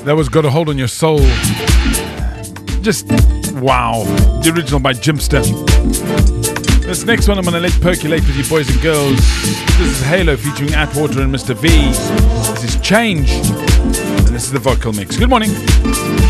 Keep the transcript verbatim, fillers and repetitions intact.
That was Got a Hold on Your Soul. Just wow. The original by Jimster. This next one I'm going to let percolate with you boys and girls. This is Halo featuring Atwater and Mister V. This is Change. And this is the vocal mix. Good morning.